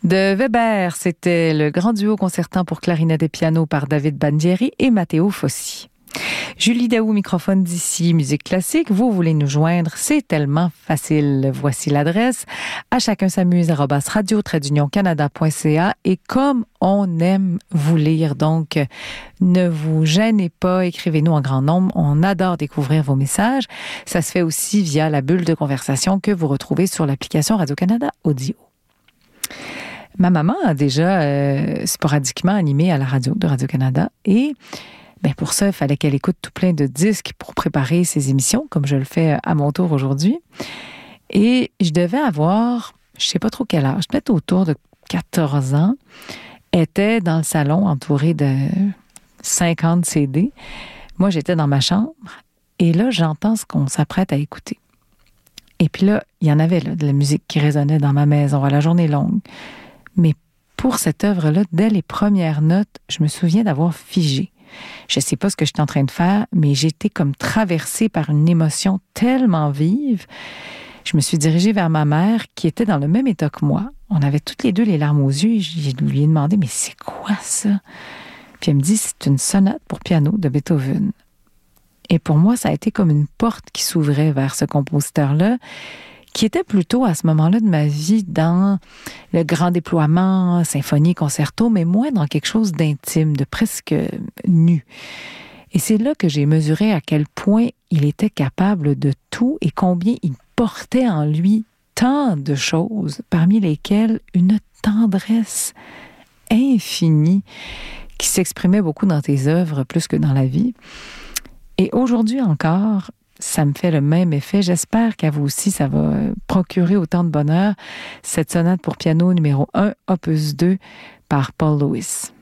De Weber, c'était le grand duo concertant pour clarinette et piano par David Bandieri et Matteo Fossi. Julie Daou, microphone d'ici, musique classique. Vous voulez nous joindre, c'est tellement facile. Voici l'adresse à chacun s'amuse @radio-canada.ca et comme on aime vous lire, donc ne vous gênez pas, écrivez-nous en grand nombre. On adore découvrir vos messages. Ça se fait aussi via la bulle de conversation que vous retrouvez sur l'application Radio-Canada Audio. Ma maman a déjà sporadiquement animé à la radio de Radio-Canada et pour ça, il fallait qu'elle écoute tout plein de disques pour préparer ses émissions, comme je le fais à mon tour aujourd'hui. Et je devais avoir, je ne sais pas trop quel âge, peut-être autour de 14 ans, était dans le salon entourée de 50 CD. Moi, j'étais dans ma chambre et là, j'entends ce qu'on s'apprête à écouter. Et puis là, il y en avait de la musique qui résonnait dans ma maison à la journée longue. Mais pour cette œuvre-là, dès les premières notes, je me souviens d'avoir figé. Je ne sais pas ce que j'étais en train de faire, mais j'étais comme traversée par une émotion tellement vive. Je me suis dirigée vers ma mère, qui était dans le même état que moi. On avait toutes les deux les larmes aux yeux et je lui ai demandé « Mais c'est quoi ça? » Puis elle me dit « C'est une sonate pour piano de Beethoven. » Et pour moi, ça a été comme une porte qui s'ouvrait vers ce compositeur-là, qui était plutôt à ce moment-là de ma vie dans le grand déploiement, symphonie, concerto, mais moins dans quelque chose d'intime, de presque nu. Et c'est là que j'ai mesuré à quel point il était capable de tout et combien il portait en lui tant de choses, parmi lesquelles une tendresse infinie qui s'exprimait beaucoup dans tes œuvres plus que dans la vie. Et aujourd'hui encore, ça me fait le même effet. J'espère qu'à vous aussi, ça va procurer autant de bonheur. Cette sonate pour piano numéro 1, opus 2, par Paul Lewis.